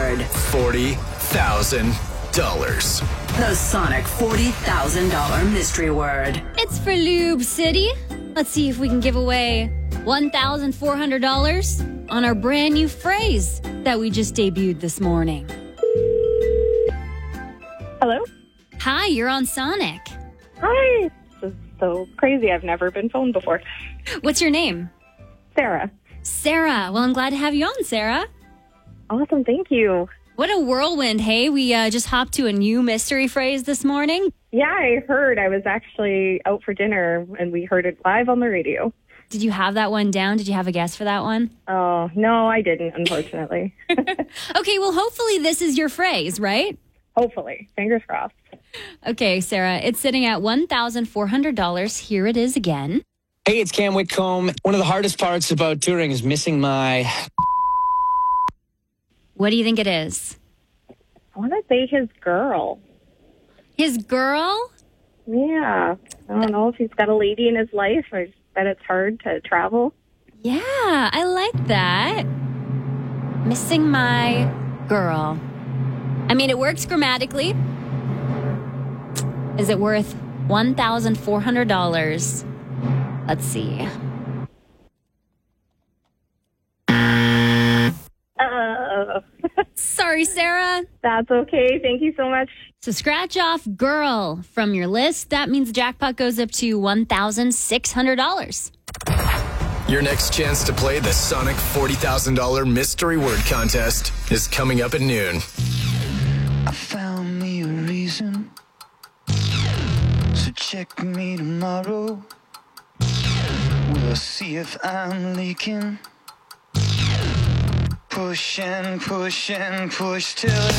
word. $40,000. The Sonic $40,000 mystery word. It's for Lube City. Let's see if we can give away $1,400 on our brand new phrase that we just debuted this morning. Hello? Hi, you're on Sonic. Hi. This is so crazy. I've never been phoned before. What's your name? Sarah. Sarah. Well, I'm glad to have you on, Sarah. Awesome. Thank you. What a whirlwind, hey? We just hopped to a new mystery phrase this morning. Yeah, I heard. I was actually out for dinner and we heard it live on the radio. Did you have that one down? Did you have a guess for that one? Oh, no, I didn't, unfortunately. Okay, well, hopefully this is your phrase, right? Hopefully. Fingers crossed. Okay, Sarah, it's sitting at $1,400. Here it is again. Hey, it's Cam Whitcomb. One of the hardest parts about touring is missing my... What do you think it is? I want to say his girl. His girl? Yeah. I don't know if he's got a lady in his life. I just bet it's hard to travel. Yeah, I like that. Missing my girl. I mean, it works grammatically. Is it worth $1,400? Let's see. Sorry, Sarah. That's okay. Thank you so much. So scratch off girl from your list. That means the jackpot goes up to $1,600. Your next chance to play the Sonic $40,000 mystery word contest is coming up at noon. I found me a reason, so check me tomorrow. We'll see if I'm leaking. Push and push and push till